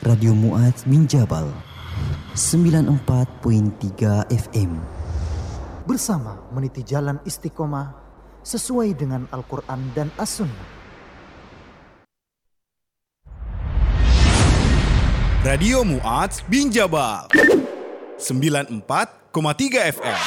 Radio Mu'adz bin Jabal 94.3 FM. Bersama meniti jalan istiqomah sesuai dengan Al-Quran dan As-Sunnah. Radio Mu'adz bin Jabal 94,3 FM.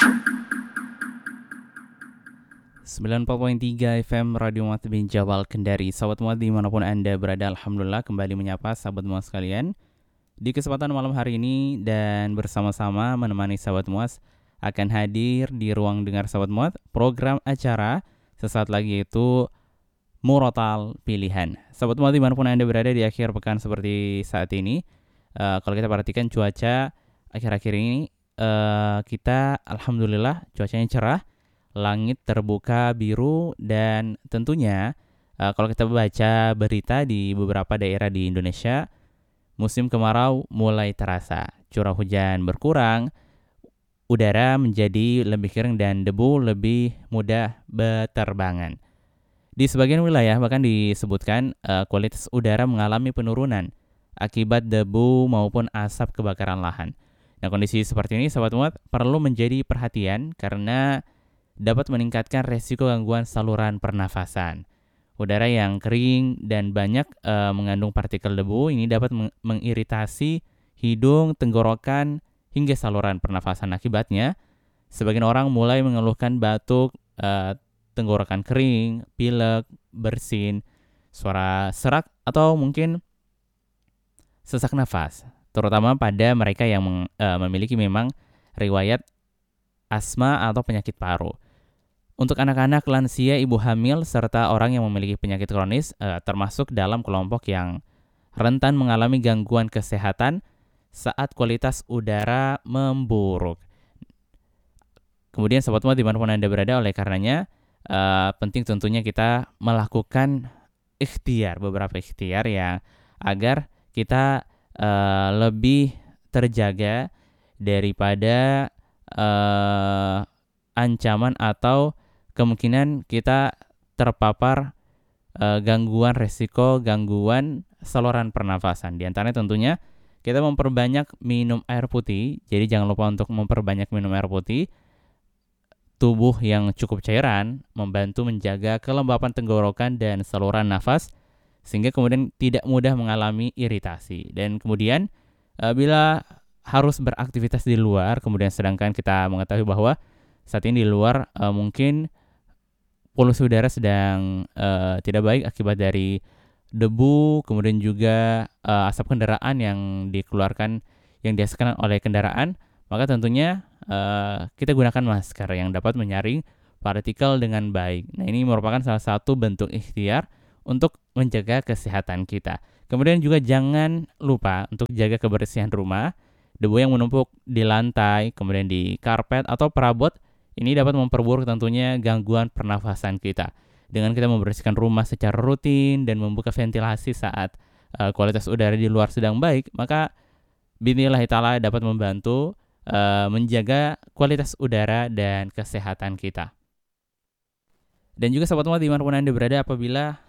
94.3 FM Radio Mu'adz bin Jabal Kendari. Sahabat Mu'adz dimanapun Anda berada, Alhamdulillah kembali menyapa sahabat Mu'adz sekalian di kesempatan malam hari ini, dan bersama-sama menemani sahabat Mu'adz akan hadir di ruang dengar sahabat Mu'adz program acara sesaat lagi, yaitu Murotal Pilihan. Sahabat Mu'adz dimanapun Anda berada di akhir pekan seperti saat ini, kalau kita perhatikan cuaca akhir-akhir ini, kita alhamdulillah cuacanya cerah, langit terbuka biru, dan tentunya kalau kita baca berita di beberapa daerah di Indonesia, musim kemarau mulai terasa. Curah hujan berkurang, udara menjadi lebih kering dan debu lebih mudah berterbangan. Di sebagian wilayah bahkan disebutkan kualitas udara mengalami penurunan akibat debu maupun asap kebakaran lahan. Nah, kondisi seperti ini sahabat Mu'adz perlu menjadi perhatian karena dapat meningkatkan resiko gangguan saluran pernafasan. Udara yang kering dan banyak mengandung partikel debu ini dapat mengiritasi hidung, tenggorokan, hingga saluran pernafasan. Akibatnya, sebagian orang mulai mengeluhkan batuk, tenggorokan kering, pilek, bersin, suara serak, atau mungkin sesak nafas. Terutama pada mereka yang memiliki memang riwayat asma atau penyakit paru. Untuk anak-anak, lansia, ibu hamil, serta orang yang memiliki penyakit kronis termasuk dalam kelompok yang rentan mengalami gangguan kesehatan saat kualitas udara memburuk. Kemudian sahabat Mu'adz dimanapun Anda berada, oleh karenanya penting tentunya kita melakukan beberapa ikhtiar yang agar kita lebih terjaga daripada ancaman atau kemungkinan kita terpapar resiko gangguan saluran pernafasan. Di antaranya tentunya kita memperbanyak minum air putih. Jadi jangan lupa untuk memperbanyak minum air putih. Tubuh yang cukup cairan membantu menjaga kelembapan tenggorokan dan saluran nafas sehingga kemudian tidak mudah mengalami iritasi. Dan kemudian bila harus beraktivitas di luar, kemudian sedangkan kita mengetahui bahwa saat ini di luar mungkin polusi udara sedang tidak baik akibat dari debu, kemudian juga asap kendaraan yang dikeluarkan, yang dihasilkan oleh kendaraan, maka tentunya kita gunakan masker yang dapat menyaring partikel dengan baik. Nah, ini merupakan salah satu bentuk ikhtiar untuk menjaga kesehatan kita. Kemudian juga jangan lupa untuk jaga kebersihan rumah. Debu yang menumpuk di lantai, kemudian di karpet atau perabot, ini dapat memperburuk tentunya gangguan pernafasan kita. Dengan kita membersihkan rumah secara rutin dan membuka ventilasi saat kualitas udara di luar sedang baik, maka bismillah ta'ala dapat membantu menjaga kualitas udara dan kesehatan kita. Dan juga sahabat Mu'adz dimanapun Anda berada, apabila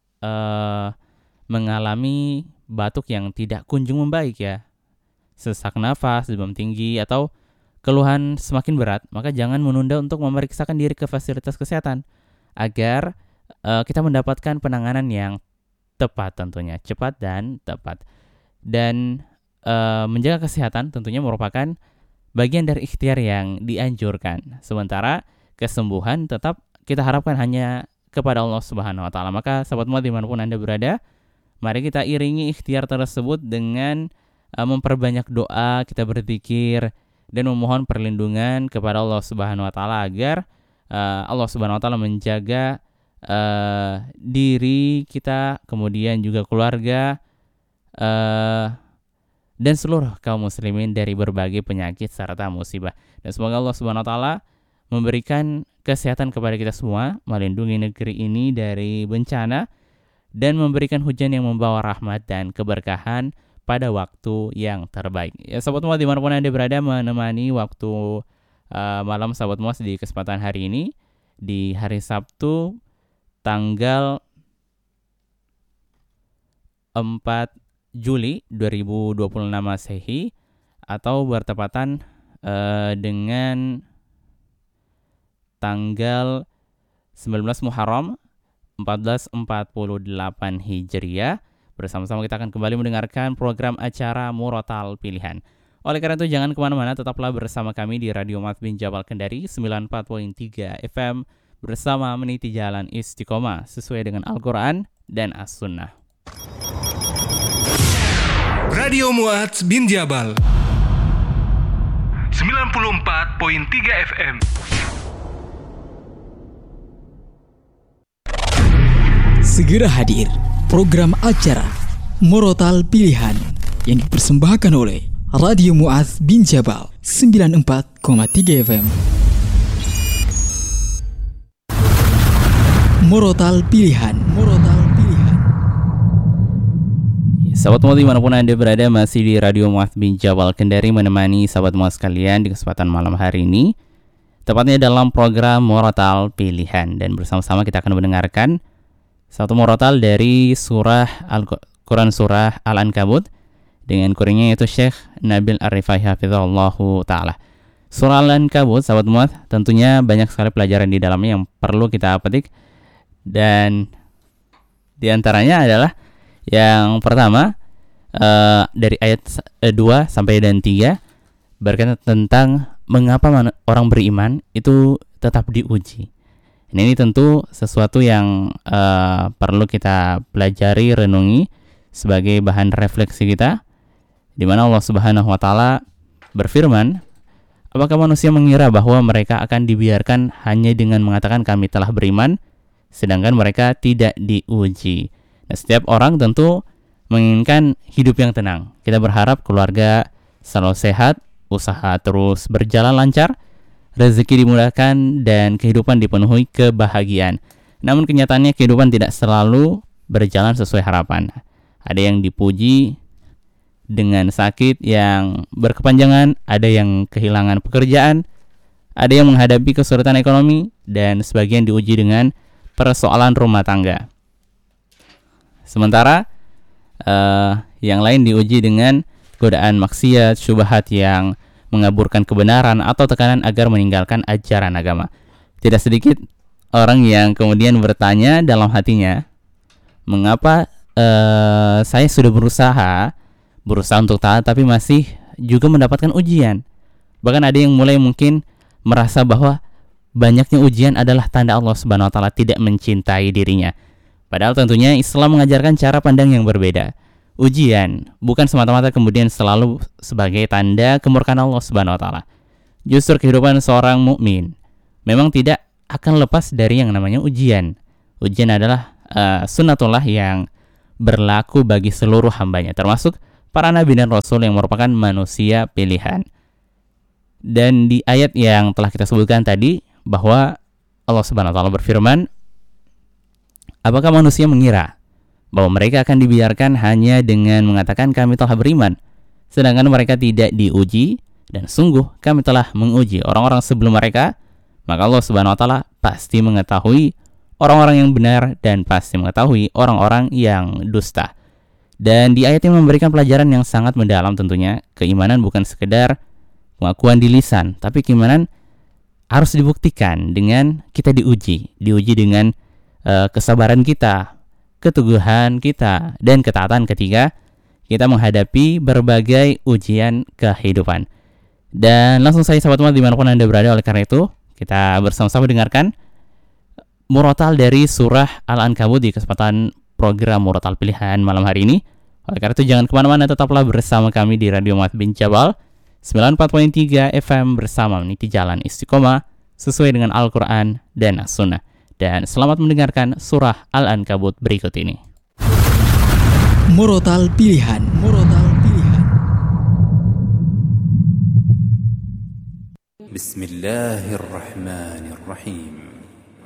mengalami batuk yang tidak kunjung membaik ya, sesak nafas, demam tinggi, atau keluhan semakin berat, maka jangan menunda untuk memeriksakan diri ke fasilitas kesehatan agar kita mendapatkan penanganan yang tepat, tentunya cepat dan tepat. Dan menjaga kesehatan tentunya merupakan bagian dari ikhtiar yang dianjurkan. Sementara kesembuhan tetap kita harapkan hanya kepada Allah Subhanahu wa taala. Maka sahabat Mu'adz dimanapun Anda berada, mari kita iringi ikhtiar tersebut dengan memperbanyak doa, kita berzikir dan memohon perlindungan kepada Allah Subhanahu wa taala agar Allah Subhanahu wa taala menjaga diri kita, kemudian juga keluarga dan seluruh kaum muslimin dari berbagai penyakit serta musibah. Dan semoga Allah Subhanahu wa taala memberikan kesehatan kepada kita semua, melindungi negeri ini dari bencana, dan memberikan hujan yang membawa rahmat dan keberkahan pada waktu yang terbaik. Ya sahabat Mu'adz dimanapun Anda berada, menemani waktu malam sahabat Mu'adz di kesempatan hari ini, di hari Sabtu tanggal 4 Juli 2026 Masehi atau bertepatan dengan tanggal 19 Muharram 1448 Hijriah. Bersama-sama kita akan kembali mendengarkan program acara Murotal Pilihan. Oleh karena itu jangan kemana-mana, tetaplah bersama kami di Radio Mu'adz bin Jabal Kendari 94.3 FM bersama meniti jalan istiqomah sesuai dengan Al-Quran dan As-Sunnah. Radio Mu'adz bin Jabal 94.3 FM. Segera hadir program acara Murotal Pilihan yang dipersembahkan oleh Radio Mu'adz bin Jabal 94.3 FM. Murotal Pilihan. Sahabat Mu'adz dimanapun Anda berada, masih di Radio Mu'adz bin Jabal Kendari menemani sahabat Mu'adz sekalian di kesempatan malam hari ini, tepatnya dalam program Murotal Pilihan. Dan bersama-sama kita akan mendengarkan satu murotal dari surah Al-Quran, surah Al-Ankabut, dengan kurinya yaitu Syekh Nabil Ar-Rifai hafizahullahu ta'ala. Surah Al-Ankabut, sahabat Mu'adz, tentunya banyak sekali pelajaran di dalamnya yang perlu kita petik. Dan diantaranya adalah yang pertama, dari ayat 2 sampai dan 3 berkaitan tentang mengapa orang beriman itu tetap diuji. Ini tentu sesuatu yang perlu kita pelajari, renungi sebagai bahan refleksi kita, di mana Allah Subhanahu wa taala berfirman, apakah manusia mengira bahwa mereka akan dibiarkan hanya dengan mengatakan kami telah beriman, sedangkan mereka tidak diuji. Nah, setiap orang tentu menginginkan hidup yang tenang. Kita berharap keluarga selalu sehat, usaha terus berjalan lancar, rezeki dimudahkan, dan kehidupan dipenuhi kebahagiaan. Namun kenyataannya kehidupan tidak selalu berjalan sesuai harapan. Ada yang dipuji dengan sakit yang berkepanjangan, ada yang kehilangan pekerjaan, ada yang menghadapi kesulitan ekonomi, dan sebagian diuji dengan persoalan rumah tangga. Sementara yang lain diuji dengan godaan maksiat, syubhat yang mengaburkan kebenaran atau tekanan agar meninggalkan ajaran agama. Tidak sedikit orang yang kemudian bertanya dalam hatinya, mengapa saya sudah berusaha untuk taat tapi masih juga mendapatkan ujian. Bahkan ada yang mulai mungkin merasa bahwa banyaknya ujian adalah tanda Allah Subhanahu wa taala tidak mencintai dirinya. Padahal tentunya Islam mengajarkan cara pandang yang berbeda. Ujian bukan semata-mata kemudian selalu sebagai tanda kemurkaan Allah Subhanahu wa taala. Justru kehidupan seorang mukmin memang tidak akan lepas dari yang namanya ujian. Ujian adalah sunnatullah yang berlaku bagi seluruh hambanya, termasuk para nabi dan rasul yang merupakan manusia pilihan. Dan di ayat yang telah kita sebutkan tadi, bahwa Allah Subhanahu wa taala berfirman, apakah manusia mengira bahwa mereka akan dibiarkan hanya dengan mengatakan kami telah beriman, sedangkan mereka tidak diuji, dan sungguh kami telah menguji orang-orang sebelum mereka, maka Allah Subhanahu wa taala pasti mengetahui orang-orang yang benar dan pasti mengetahui orang-orang yang dusta. Dan di ayat ini memberikan pelajaran yang sangat mendalam tentunya. Keimanan bukan sekedar pengakuan di lisan, tapi keimanan harus dibuktikan dengan kita diuji dengan kesabaran kita, keteguhan kita, dan ketaatan ketika kita menghadapi berbagai ujian kehidupan. Dan langsung saja sahabat Mu'adz dimanapun Anda berada, oleh karena itu kita bersama-sama dengarkan murotal dari surah Al-Ankabut di kesempatan program Murotal Pilihan malam hari ini. Oleh karena itu jangan kemana-mana, tetaplah bersama kami di Radio Mu'adz bin Jabal 94.3 FM bersama meniti jalan istiqomah sesuai dengan Al-Quran dan As-Sunnah. Dan selamat mendengarkan surah Al-Ankabut berikut ini. Murotal Pilihan. Bismillahirrahmanirrahim.